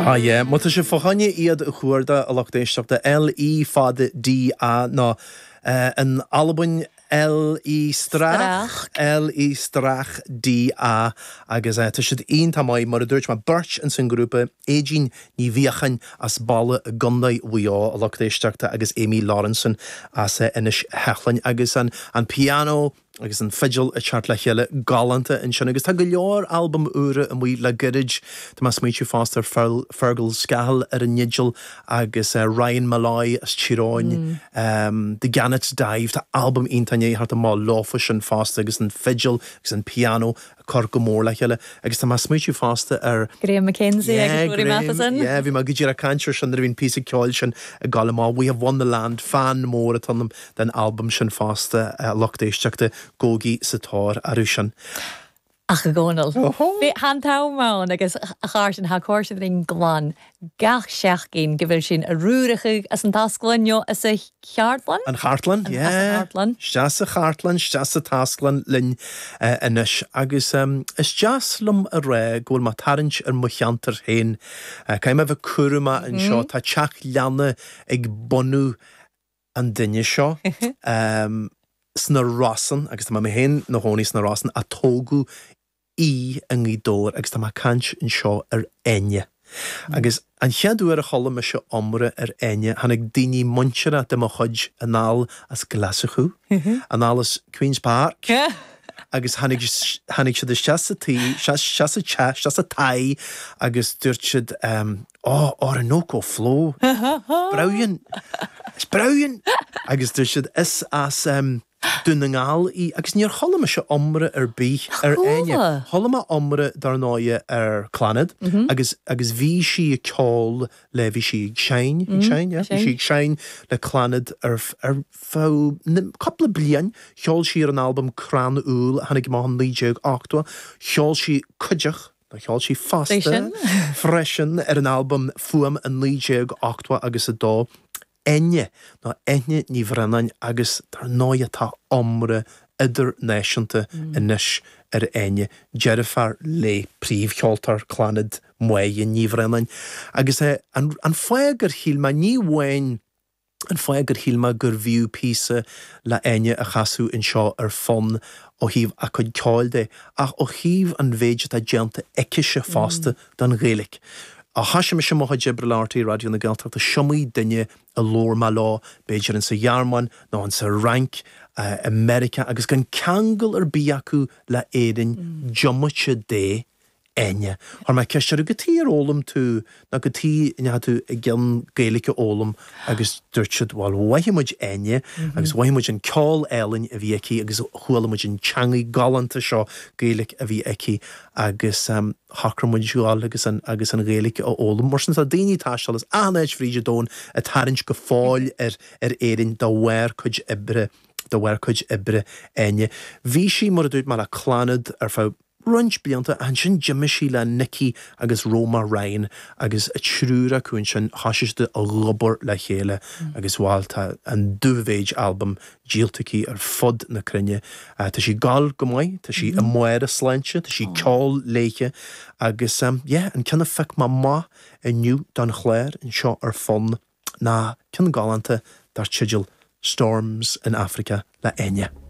yeah, moet je volgende iad chuirda a lachtéisteachta L.E. fada D.A. ná an album L.E. Strach L.E. Strach D.A. agus tá siad aonanta mai mar a dúirt mar beirt an san grúpa éidirn ní bhíochan as balle a gundaí bhuiá a lachtéisteachta agus Amy Lawrenson as inis hechlainn agus an piano agus an fiddle a chart le chéile galanta in sin agus tá go leor album úra an bhí le girid tá mas smaoitiú fásta Fergal Scahal ar an nidil agus Ryan Malloy as tíráin The Gannett Dive tá album intané hart a má láfa sin fásta agus an fiddle agus an piano cor go mór le chéile agus tá mas smaoitiú fásta ar Graham McKenzie agus Rory Matheson bhí má gidíar a cantir sin ar bhín písa ceáil sin a galamá We Have Won the Land fan mór a tannam den album sin fásta lachtéisteachta Gógi Satar Arushan. Ach a gonal. Bhí han támán agus a cháir ha cóirse ring glán gach seach cén go bhfuil sin a rúracha as an tasclainio as a cheartlan? An Chartlan, yeah. Stas a Chartlan, stas a tasclan linn inis agus is jas lum a ré gwyl ma tarint ar mwychiantar hen. Caim efo cwrwma yn sio ta chach lianna ag bonu an dynnu sio. Sna Rossan, agus tá ma hen na hóní sna Rossan a tógu í an gídór agus tá ma cant yn sio ar enne. Agus an cheadú ar a chola me sio omra ar enne hannig dini munchera dim a chud anal as glasachú, anal as Queen's Park. Agus hannig siad is sias a tí, sias a cha, sias a tai, agus dúirt siad or an nóco fló. Brilliant. It's brilliant. Agus dúirt siad is as dúnangáil í, agus níor chola me sio omra ar bí ar enne. Chola me omra dar náia ar clanad, agus bhí si a ceáil le bhí si ag sein, yeah? Bhí si ag sein le clanad ar fá couple blian, cheáil si ar an album Cran Úl, hannig má an lídeag achtua, cheáil si cuideach, cheáil si fasta, freisin ar an album Fuam an lídeag achtua agus a dó, enne ní bhrenain agus tar náia tá omra idir náisianta inis ar enne Jerifar le príomhcheoltar clanad muaie ní bhrenain agus an fáigar hílma ní bhain an fáigar hílma gur bhíú písa le enne a chasú in seo ar fon ó híh a chud ceáil de ach ó híh an bhéide a deanta eiceise fásta don rélik. A hasise me sem mocha Gibraltartaí radio na Gaeltacht a siomí duine a lór má lá beidir an sa Jarman ná an sa rank America agus gan ceangal ar bí acu le éireann jomuite dé enne. Har mai ceisir go tí ar ólam tú na go tí inne tú a gceann Gaelic ólam agus dúirt siad bháil waithimid enne agus waithimid an ceáil ealainn a bhí aici agus chualamid an teangaí galanta seo Gaelic a bhí aici agus hacramid siúil agus an Gaelic ó ólam mar sin sa daoine táisteal is anéid fríide dón a tarint go fáil ar éireann do bhhair chuid ibre enne. Bhí si mar a dúirt mar a clanad ar fá runch blianta an sin Jimmy le Nicky agus Roma Ryan agus a trúra cún sin hasiste a rubber le chéile agus bháilta an dúvéid album díaltaí ar fod na crunne. Tá si gal go mai, tá si a muir a sláinte, tá si ceáil léiche agus an cinna feic má iniu don chléir in seo ar fon ná cin galanta dar tidil Storms in Africa le enne.